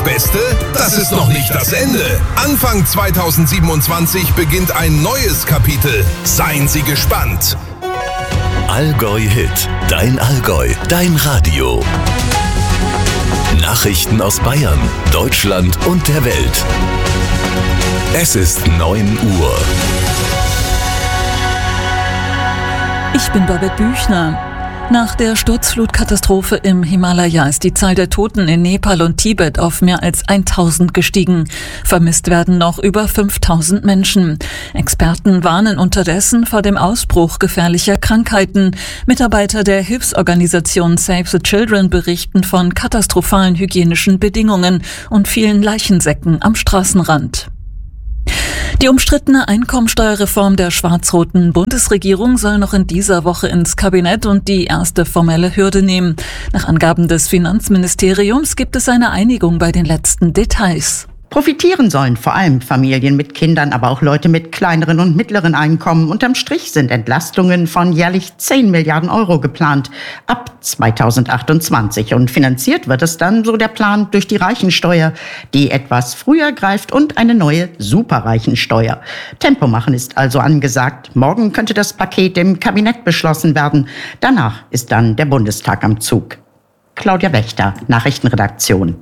Beste? Das ist noch nicht das Ende. Anfang 2027 beginnt ein neues Kapitel. Seien Sie gespannt. Allgäu Hit. Dein Allgäu. Dein Radio. Nachrichten aus Bayern, Deutschland und der Welt. Es ist 9 Uhr. Ich bin Babette Büchner. Nach der Sturzflutkatastrophe im Himalaya ist die Zahl der Toten in Nepal und Tibet auf mehr als 1000 gestiegen. Vermisst werden noch über 5000 Menschen. Experten warnen unterdessen vor dem Ausbruch gefährlicher Krankheiten. Mitarbeiter der Hilfsorganisation Save the Children berichten von katastrophalen hygienischen Bedingungen und vielen Leichensäcken am Straßenrand. Die umstrittene Einkommensteuerreform der schwarz-roten Bundesregierung soll noch in dieser Woche ins Kabinett und die erste formelle Hürde nehmen. Nach Angaben des Finanzministeriums gibt es eine Einigung bei den letzten Details. Profitieren sollen vor allem Familien mit Kindern, aber auch Leute mit kleineren und mittleren Einkommen. Unterm Strich sind Entlastungen von jährlich 10 Milliarden Euro geplant ab 2028. Und finanziert wird es dann, so der Plan, durch die Reichensteuer, die etwas früher greift, und eine neue Superreichensteuer. Tempo machen ist also angesagt. Morgen könnte das Paket im Kabinett beschlossen werden. Danach ist dann der Bundestag am Zug. Claudia Wächter, Nachrichtenredaktion.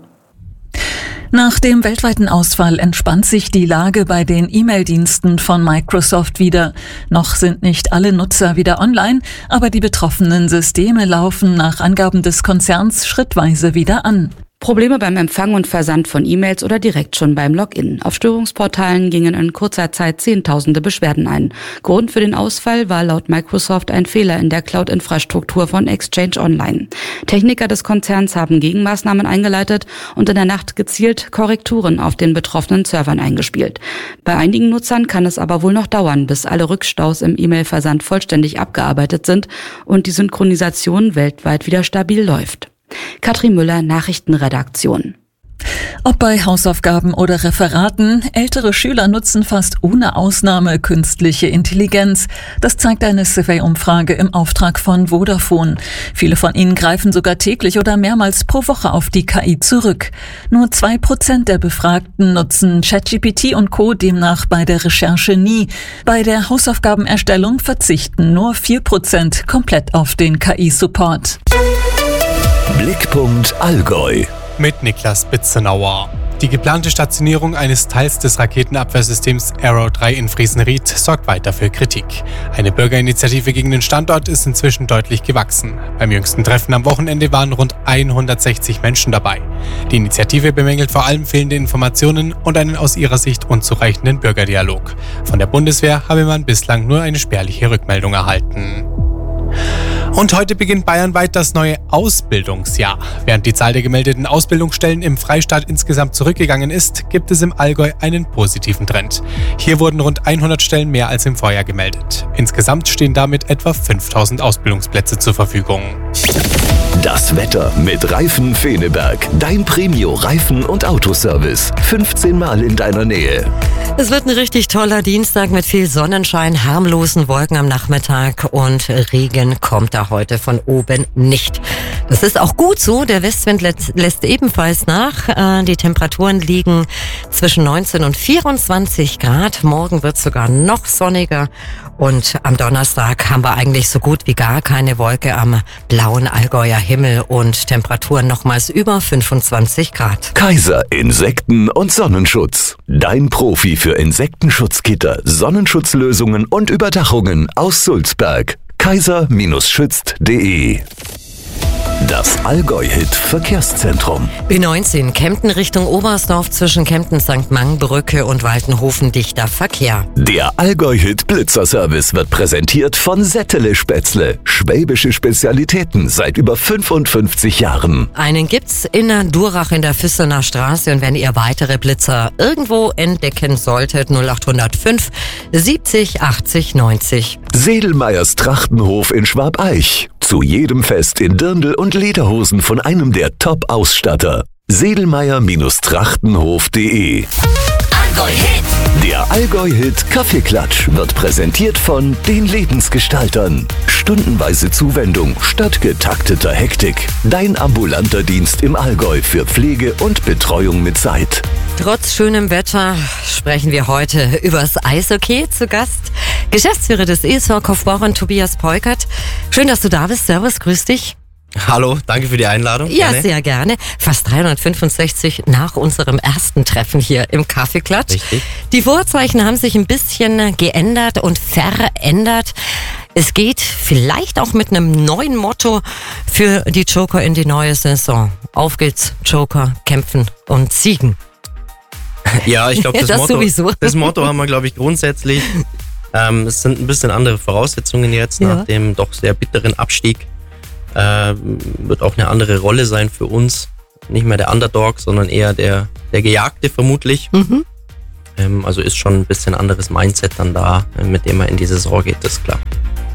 Nach dem weltweiten Ausfall entspannt sich die Lage bei den E-Mail-Diensten von Microsoft wieder. Noch sind nicht alle Nutzer wieder online, aber die betroffenen Systeme laufen nach Angaben des Konzerns schrittweise wieder an. Probleme beim Empfang und Versand von E-Mails oder direkt schon beim Login. Auf Störungsportalen gingen in kurzer Zeit Zehntausende Beschwerden ein. Grund für den Ausfall war laut Microsoft ein Fehler in der Cloud-Infrastruktur von Exchange Online. Techniker des Konzerns haben Gegenmaßnahmen eingeleitet und in der Nacht gezielt Korrekturen auf den betroffenen Servern eingespielt. Bei einigen Nutzern kann es aber wohl noch dauern, bis alle Rückstaus im E-Mail-Versand vollständig abgearbeitet sind und die Synchronisation weltweit wieder stabil läuft. Katrin Müller, Nachrichtenredaktion. Ob bei Hausaufgaben oder Referaten, ältere Schüler nutzen fast ohne Ausnahme künstliche Intelligenz. Das zeigt eine Survey-Umfrage im Auftrag von Vodafone. Viele von ihnen greifen sogar täglich oder mehrmals pro Woche auf die KI zurück. Nur 2% der Befragten nutzen ChatGPT und Co. demnach bei der Recherche nie. Bei der Hausaufgabenerstellung verzichten nur 4% komplett auf den KI-Support. Blickpunkt Allgäu. Mit Niklas Bitzenauer. Die geplante Stationierung eines Teils des Raketenabwehrsystems Arrow 3 in Friesenried sorgt weiter für Kritik. Eine Bürgerinitiative gegen den Standort ist inzwischen deutlich gewachsen. Beim jüngsten Treffen am Wochenende waren rund 160 Menschen dabei. Die Initiative bemängelt vor allem fehlende Informationen und einen aus ihrer Sicht unzureichenden Bürgerdialog. Von der Bundeswehr habe man bislang nur eine spärliche Rückmeldung erhalten. Und heute beginnt bayernweit das neue Ausbildungsjahr. Während die Zahl der gemeldeten Ausbildungsstellen im Freistaat insgesamt zurückgegangen ist, gibt es im Allgäu einen positiven Trend. Hier wurden rund 100 Stellen mehr als im Vorjahr gemeldet. Insgesamt stehen damit etwa 5000 Ausbildungsplätze zur Verfügung. Das Wetter mit Reifen Feneberg. Dein Premio-Reifen- und Autoservice. 15 Mal in deiner Nähe. Es wird ein richtig toller Dienstag mit viel Sonnenschein, harmlosen Wolken am Nachmittag und Regen kommt da heute von oben nicht. Das ist auch gut so. Der Westwind lässt ebenfalls nach. Die Temperaturen liegen zwischen 19 und 24 Grad. Morgen wird es sogar noch sonniger. Und am Donnerstag haben wir eigentlich so gut wie gar keine Wolke am blauen Allgäuer Himmel und Temperaturen nochmals über 25 Grad. Kaiser Insekten- und Sonnenschutz. Dein Profi für Insektenschutzgitter, Sonnenschutzlösungen und Überdachungen aus Sulzberg. kaiser-schützt.de. Das Allgäu-Hit-Verkehrszentrum. B19 Kempten Richtung Oberstdorf zwischen Kempten-St. Mang-Brücke und Waltenhofen dichter Verkehr. Der Allgäu-Hit-Blitzerservice wird präsentiert von Settele Spätzle. Schwäbische Spezialitäten seit über 55 Jahren. Einen gibt's in Durach in der Füssener Straße und wenn ihr weitere Blitzer irgendwo entdecken solltet, 0805 70 80 90. Sedelmeyers Trachtenhof in Schwabeich. Zu jedem Fest in Dirndl und Lederhosen von einem der Top-Ausstatter. Sedelmeyer-Trachtenhof.de Allgäu-Hit. Der Allgäu-Hit Kaffeeklatsch wird präsentiert von den Lebensgestaltern. Stundenweise Zuwendung statt getakteter Hektik. Dein ambulanter Dienst im Allgäu für Pflege und Betreuung mit Zeit. Trotz schönem Wetter sprechen wir heute übers Eishockey. Zu Gast Geschäftsführer des ESV Kaufbeuren Tobias Peukert. Schön, dass du da bist. Servus, grüß dich. Hallo, danke für die Einladung. Ja, gerne. Sehr gerne. Fast 365 nach unserem ersten Treffen hier im Kaffeeklatsch. Richtig. Die Vorzeichen haben sich ein bisschen geändert und verändert. Es geht vielleicht auch mit einem neuen Motto für die Joker in die neue Saison. Auf geht's, Joker, kämpfen und siegen. Ja, ich glaube, sowieso. Das Motto haben wir, glaube ich, grundsätzlich. Es sind ein bisschen andere Voraussetzungen jetzt nach dem doch sehr bitteren Abstieg. Wird auch eine andere Rolle sein für uns. Nicht mehr der Underdog, sondern eher der Gejagte vermutlich. Also ist schon ein bisschen anderes Mindset dann da, mit dem man in die Saison geht, das ist klar.